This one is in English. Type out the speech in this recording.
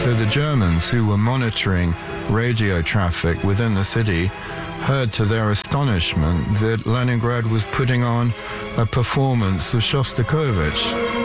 So the Germans who were monitoring radio traffic within the city heard to their astonishment that Leningrad was putting on a performance of Shostakovich.